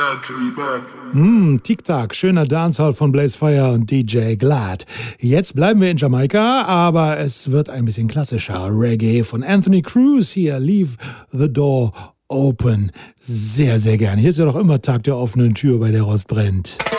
glad to be back. Tic-Tac, schöner Dancehall von Blaze Fire und DJ Glad. Jetzt bleiben wir in Jamaika, aber es wird ein bisschen klassischer. Reggae von Anthony Cruz hier, Leave the Door Open. Sehr, sehr gerne. Hier ist ja doch immer Tag der offenen Tür, bei der Rost brennt.